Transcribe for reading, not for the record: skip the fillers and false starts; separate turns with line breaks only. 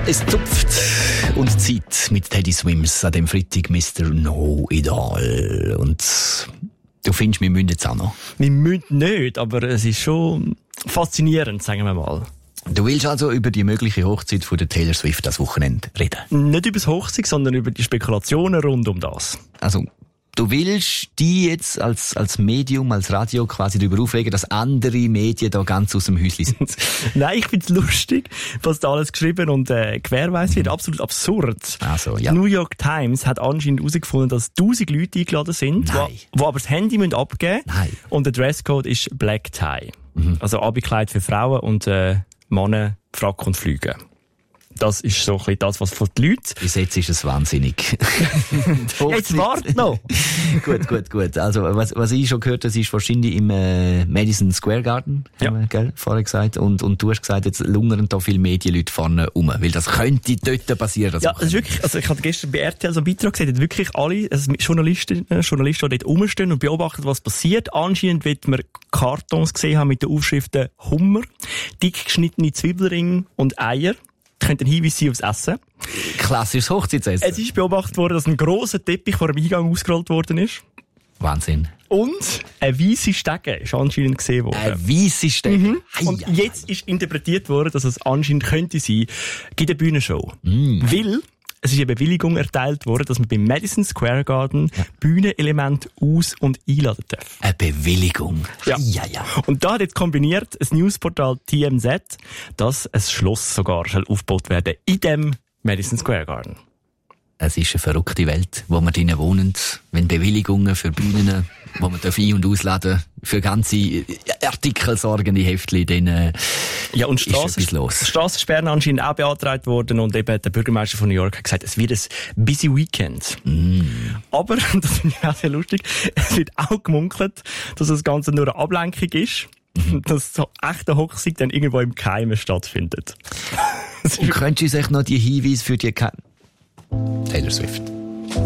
Es zupft und zieht mit Teddy Swims an dem Freitag Mr. Know-It-All. Und du findest, wir müssen jetzt auch noch?
Wir müssen nicht, aber es ist schon faszinierend, sagen wir mal.
Du willst also über die mögliche Hochzeit von der Taylor Swift das Wochenende reden?
Nicht über das Hochzeit, sondern über die Spekulationen rund um das.
Also, du willst die jetzt als Medium, als Radio quasi darüber aufregen, dass andere Medien da ganz aus dem Häuschen sind?
Nein, ich find's lustig, was da alles geschrieben und gewährleistet wird. Absolut absurd.
Also, ja.
Die New York Times hat anscheinend herausgefunden, dass 1000 Leute eingeladen sind, die aber das Handy abgeben müssen.
Nein.
Und der Dresscode ist Black Tie. Also Abendkleid für Frauen und Männer Frack und Flüge. Das ist so ein bisschen das, was von den Leuten...
Bis jetzt ist es wahnsinnig.
Jetzt wart noch!
Gut. Also, was ich schon gehört habe, das ist wahrscheinlich im Madison Square Garden, haben wir, gell, vorher gesagt. Und du hast gesagt, jetzt lungern da viele Medienleute vorne rum. Weil das könnte dort passieren.
Ja, das ist wirklich, also ich hatte gestern bei RTL so einen Beitrag gesehen, wirklich alle Journalisten, die dort rumstehen und beobachten, was passiert. Anscheinend wird man Kartons gesehen haben mit den Aufschriften Hummer, dick geschnittene Zwiebelringe und Eier. Könnte ein Hinweis sein aufs Essen.
Klassisches Hochzeitsessen.
Es ist beobachtet worden, dass ein grosser Teppich vor dem Eingang ausgerollt worden ist.
Wahnsinn.
Und eine weisse Stege ist anscheinend gesehen worden.
Eine weisse Stege?
Und jetzt ist interpretiert worden, dass es anscheinend könnte sein, bei der Bühnenshow. Weil es ist eine Bewilligung erteilt worden, dass man beim Madison Square Garden Bühnenelemente aus- und einladen darf.
Eine Bewilligung?
Ja. Und da hat jetzt kombiniert das Newsportal TMZ, dass ein Schloss sogar aufgebaut werden in dem Madison Square Garden.
Es ist eine verrückte Welt, wo wir drinnen wohnen, wenn Bewilligungen für Bühnen, wo man ein- und ausladen für ganze artikelsorgende Heftchen, dann
ja, und
los.
Strassensperren anscheinend auch beantragt worden und eben der Bürgermeister von New York hat gesagt, es wird ein busy Weekend. Aber, das finde ich auch sehr lustig, es wird auch gemunkelt, dass das Ganze nur eine Ablenkung ist, dass so echte Hochzeit dann irgendwo im Geheimen stattfindet.
Und könntest du sich noch die Hinweise für die Taylor Swift?